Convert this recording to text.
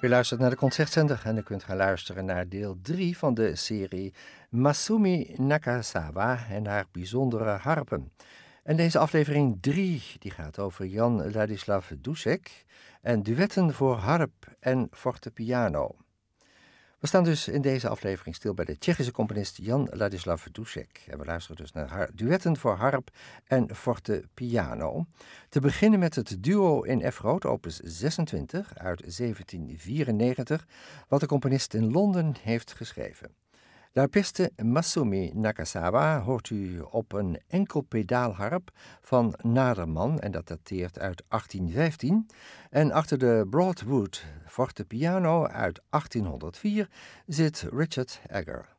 U luistert naar de Concertzender en u kunt gaan luisteren naar deel 3 van de serie Masumi Nakazawa en haar bijzondere harpen. En deze aflevering 3 die gaat over Jan Ladislav Dušek en duetten voor harp en fortepiano. We staan dus in deze aflevering stil bij de Tsjechische componist Jan Ladislav Dušek. En we luisteren dus naar duetten voor harp en fortepiano. Te beginnen met het duo in F groot, opus 26 uit 1794, wat de componist in Londen heeft geschreven. De harpiste Masumi Nakazawa hoort u op een enkelpedaalharp van Naderman en dat dateert uit 1815. En achter de Broadwood fortepiano uit 1804 zit Richard Egger.